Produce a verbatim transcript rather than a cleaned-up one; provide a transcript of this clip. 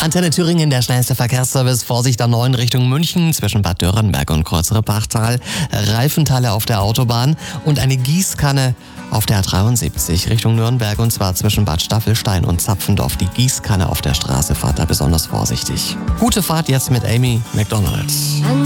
Antenne Thüringen, der schnellste Verkehrsservice. Vorsicht A neun Richtung München zwischen Bad Dürrenberg und Kreuzere-Bachtal. Reifenteile auf der Autobahn und eine Gießkanne auf der A dreiundsiebzig Richtung Nürnberg, und zwar zwischen Bad Staffelstein und Zapfendorf. Die Gießkanne auf der Straße, fahrt da besonders vorsichtig. Gute Fahrt jetzt mit Amy Macdonald.